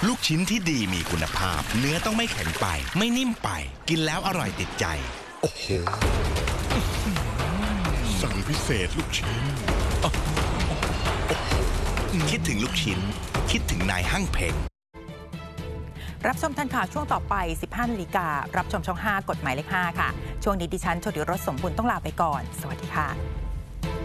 ลูกชิ้นที่ดีมีคุณภาพเนื้อต้องไม่แข็งไปไม่นิ่มไปกินแล้วอร่อยติดใจโอ้โหสั่งพิเศษลูกชิ้นคิดถึงลูกชิ้นคิดถึงนายห้างเพ็งรับชมทันข่าวช่วงต่อไป 15 นาฬิการับชมช่อง 5 กฎหมายเลข 5 ค่ะช่วงนี้ดิฉันโชติรสสมบูรณ์ต้องลาไปก่อนสวัสดีค่ะ